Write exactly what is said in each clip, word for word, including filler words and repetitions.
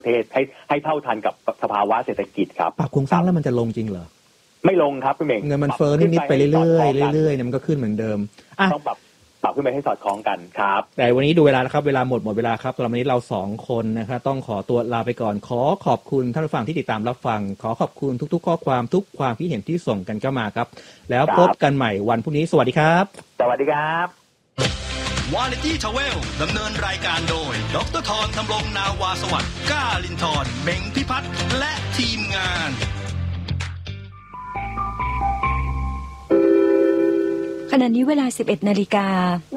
ประเทศให้ให้เท่าทันกับสภาวะเศรษฐกิจครับปรับโครงสร้างแล้วมันจะลงจริงเหรอไม่ลงครับพี่เมงเงินมันเฟ้อนิดๆไปเรื่อยๆเรื่อยๆเนี่ยมันก็ขึ้นเหมือนเดิมต้องปรับปรับขึ้นไปให้สอดคล้องกันครับแต่วันนี้ดูเวลาแล้วครับเวลาหมดหมดเวลาครับสำหรับวันนี้เราสองคนนะครับต้องขอตัวลาไปก่อนขอขอบคุณท่านผู้ฟังที่ติดตามรับฟังขอขอบคุณทุกๆข้อความทุกความคิดเห็นที่ส่งกันเข้ามาครับแล้วพบกันใหม่วันพรุ่งนี้สวัสดีครับสวัสดีครับวาไรตี้ทราเวลดำเนินรายการโดยดร.ธรธำรงนาวาสวัสดิ์ก้าลินทร์เม้งพิพัฒน์และทีมงานขณะนี้เวลา สิบเอ็ดนาฬิกา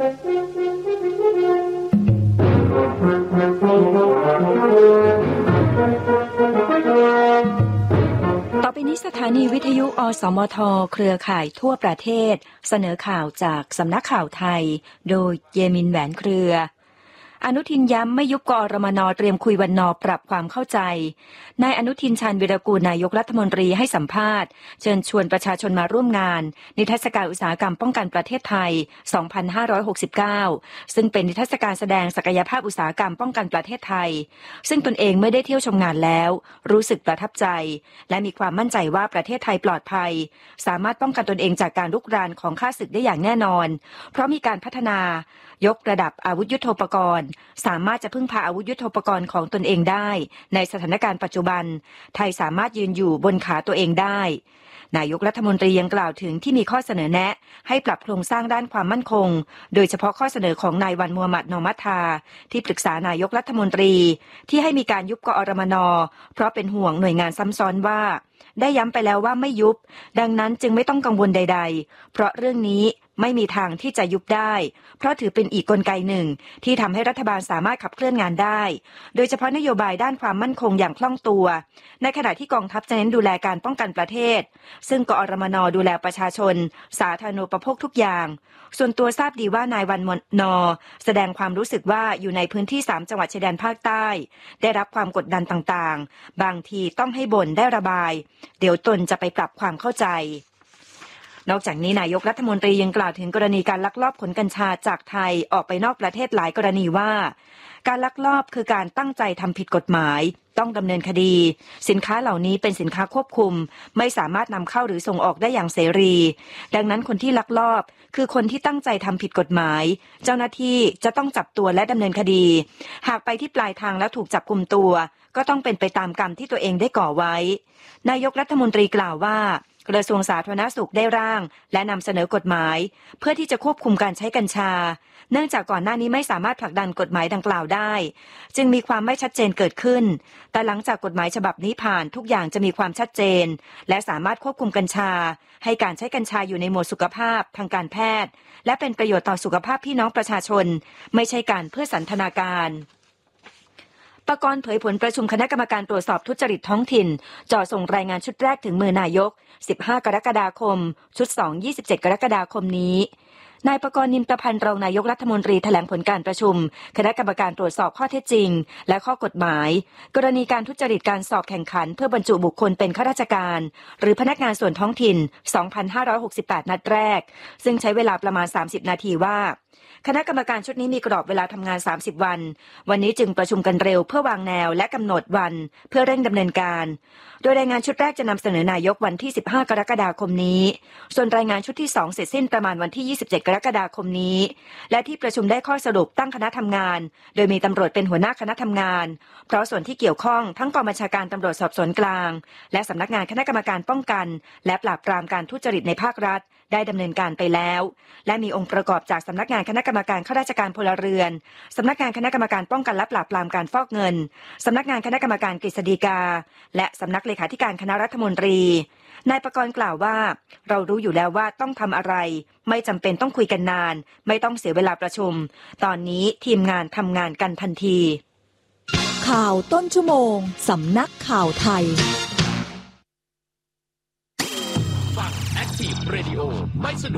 ต่อไปนี้สถานีวิทยุอสมทเครือข่ายทั่วประเทศเสนอข่าวจากสำนักข่าวไทยโดยเยมินแหวนเครืออนุทินย้ำไม่ยุบกอรมนเตรียมคุยวันนปรับความเข้าใจนายอนุทินชาญวิรากูลนายกรัฐมนตรีให้สัมภาษณ์เชิญชวนประชาชนมาร่วมงานนิทรรศการอุตสาหกรรมป้องกันประเทศไทยสองพันห้าร้อยหกสิบเก้าซึ่งเป็นนิทรรศการแสดงศักยภาพอุตสาหกรรมป้องกันประเทศไทยซึ่งตนเองไม่ได้เที่ยวชมงานแล้วรู้สึกประทับใจและมีความมั่นใจว่าประเทศไทยปลอดภัยสามารถป้องกันตนเองจากการรุกรานของข้าศึกได้อย่างแน่นอนเพราะมีการพัฒนายกระดับอาวุธยุทโธปกรณ์สามารถจะพึ่งพาอาวุธยุทโธปกรณ์ของตนเองได้ในสถานการณ์ปัจจุบันไทยสามารถยืนอยู่บนขาตัวเองได้นายกรัฐมนตรียังกล่าวถึงที่มีข้อเสนอแนะให้ปรับโครงสร้างด้านความมั่นคงโดยเฉพาะข้อเสนอของนายวันมูฮัมหมัดนอมัตทาที่ปรึกษานายกรัฐมนตรีที่ให้มีการยุบกอรมนเพราะเป็นห่วงหน่วยงานซ้ำซ้อนว่าได้ย้ำไปแล้วว่าไม่ยุบดังนั้นจึงไม่ต้องกังวลใดๆเพราะเรื่องนี้ไม่มีทางที่จะยุบได้เพราะถือเป็นอีกกลไกหนึ่งที่ทำให้รัฐบาลสามารถขับเคลื่อนงานได้โดยเฉพาะนโยบายด้านความมั่นคงอย่างคล่องตัวในขณะที่กองทัพจะเน้นดูแลการป้องกันประเทศซึ่งกอรมนดูแลประชาชนสาธารณูปโภคทุกอย่างส่วนตัวทราบดีว่านายวันนอแสดงความรู้สึกว่าอยู่ในพื้นที่สามจังหวัดชายแดนภาคใต้ได้รับความกดดันต่างๆบางทีต้องให้บ่นได้ระบายเดี๋ยวตนจะไปปรับความเข้าใจนอกจากนี้นายกรัฐมนตรียังกล่าวถึงกรณีการลักลอบขนกัญชาจากไทยออกไปนอกประเทศหลายกรณีว่าการลักลอบคือการตั้งใจทำผิดกฎหมายต้องดำเนินคดีสินค้าเหล่านี้เป็นสินค้าควบคุมไม่สามารถนำเข้าหรือส่งออกได้อย่างเสรีดังนั้นคนที่ลักลอบคือคนที่ตั้งใจทำผิดกฎหมายเจ้าหน้าที่จะต้องจับตัวและดำเนินคดีหากไปที่ปลายทางแล้วถูกจับกุมตัวก็ต้องเป็นไปตามกรรมที่ตัวเองได้ก่อไว้นายกรัฐมนตรีกล่าวว่ากระทรวงสาธารณสุขได้ร่างและนำเสนอกฎหมายเพื่อที่จะควบคุมการใช้กัญชาเนื่องจากก่อนหน้านี้ไม่สามารถผลักดันกฎหมายดังกล่าวได้จึงมีความไม่ชัดเจนเกิดขึ้นแต่หลังจากกฎหมายฉบับนี้ผ่านทุกอย่างจะมีความชัดเจนและสามารถควบคุมกัญชาให้การใช้กัญชาอยู่ในหมวดสุขภาพทางการแพทย์และเป็นประโยชน์ต่อสุขภาพพี่น้องประชาชนไม่ใช่การเพื่อสันทนาการปกรณ์เผยผลประชุมคณะกรรมการตรวจสอบทุจริตท้องถิ่นจ่อส่งรายงานชุดแรกถึงมือนายกสิบห้ากรกฎาคมชุดสอง ยี่สิบเจ็ดกรกฎาคมนี้นายปกรณ์นิมประพันธ์รองนายกรัฐมนตรีแถลงผลการประชุมคณะกรรมการตรวจสอบข้อเท็จจริงและข้อกฎหมายกรณีการทุจริตการสอบแข่งขันเพื่อบรรจุบุคคลเป็นข้าราชการหรือพนักงานส่วนท้องถิ่น สองพันห้าร้อยหกสิบแปด นัดแรกซึ่งใช้เวลาประมาณสามสิบนาทีว่าคณะกรรมการชุดนี้มีกรอบเวลาทำงานสามสิบวันวันนี้จึงประชุมกันเร็วเพื่อวางแนวและกำหนดวันเพื่อเร่งดำเนินการโดยรายงานชุดแรกจะนำเสนอนายกวันที่สิบห้ากรกฎาคมนี้ส่วนรายงานชุดที่สองเสร็จสิ้นประมาณวันที่ยี่สิบเจ็ดกรกฎาคมนี้และที่ประชุมได้ข้อสรุปตั้งคณะทำงานโดยมีตำรวจเป็นหัวหน้าคณะทำงานเพราะส่วนที่เกี่ยวข้องทั้งกองบัญชาการตำรวจสอบสวนกลางและสำนักงานคณะกรรมการป้องกันและปราบปรามการทุจริตในภาครัฐได้ดำเนินการไปแล้วและมีองค์ประกอบจากสำนักงานคณะกรรมการข้าราชการพลเรือนสำนักงานคณะกรรมการป้องกันและปราบปรามการฟอกเงินสำนักงานคณะกรรมการกฤษฎีกาและสำนักเลขาธิการคณะรัฐมนตรีนายปกรณ์กล่าวว่าเรารู้อยู่แล้วว่าต้องทำอะไรไม่จำเป็นต้องคุยกันนานไม่ต้องเสียเวลาประชุมตอนนี้ทีมงานทำงานกันทันทีข่าวต้นชั่วโมงสำนักข่าวไทยฟัง Active Radio ไม่สนุก